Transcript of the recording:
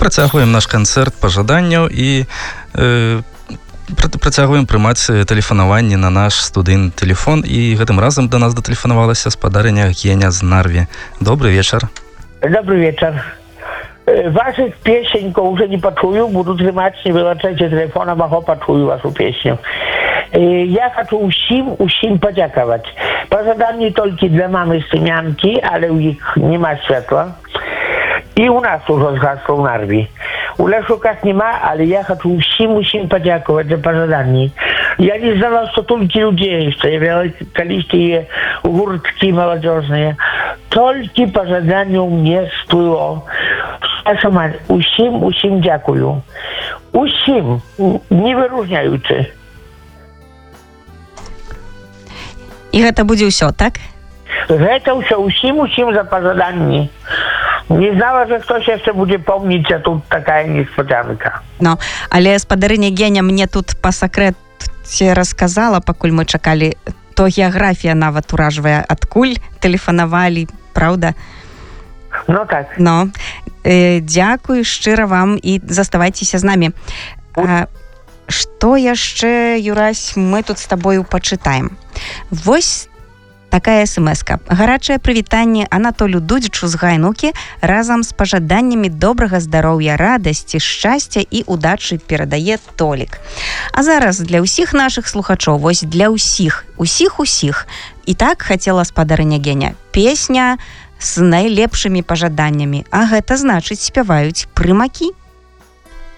працягваем наш канцэрт пажаданняў і працягваем прымаць тэлефанаванні на наш студыйны тэлефон, і гэтым разам до нас датэлефанавалася спадарыня Геня з Нарві. Добрый вечар. Добрый вечер. Ваших песеньков уже не почую, буду тримать, не вылачайте телефона, могу почую вашу песню. Я хочу усім подякувати. Пожадання тільки для мами Стемянки, але у них нема світла. І у нас уже згасло в Нарві. У Лешуках нема, але я хочу усім подякувати за пожадання. Я не знала, что только людей, что я великолепные гуртки молодежные. Только пожаданию мне всплыло. Я сама усім дякую. Усім, не выружняючи. І гэта будзе ўсё, так? Гэта ўсё, усім за пожаданні. Не знала, что кто сейчас будет помнить, а тут такая несподянка. Ну, але спадарыня Геня мне тут па сакрэце расказала, пакуль мы чакалі, то геаграфія нават уражвае, адкуль тэлефанавалі, правда? Ну так. Ну, дзякую шчыра вам і заставайцеся з намі. Што яшчэ, Юрась, мы тут з табою пачытаем. Вось такая смс-ка. Гарачае прывітанне Анатолю Дудзічу з Гайнукі разам з пажаданнямі добрага здароўя, радасці, шчасця і удачы перадае Толік. А зараз для ўсіх нашых слухачоў, вось для ўсіх. І так хацела спадарыня Геня. Песня з найлепшымі пажаданнямі. А гэта значыць спяваюць прымакі.